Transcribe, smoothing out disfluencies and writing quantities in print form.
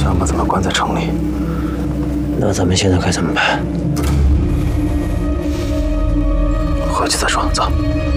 想把咱们关在城里。 那咱们现在该怎么办？ 回去再说，走。